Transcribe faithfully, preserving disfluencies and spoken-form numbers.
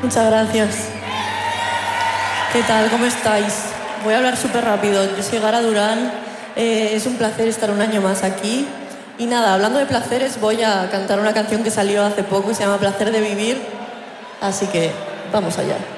Muchas gracias. ¿Qué tal? ¿Cómo estáis? Voy a hablar súper rápido. Yo soy Gara Durán. Eh, es un placer estar un año más aquí. Y nada, hablando de placeres, voy a cantar una canción que salió hace poco y se llama Placer de Vivir. Así que vamos allá.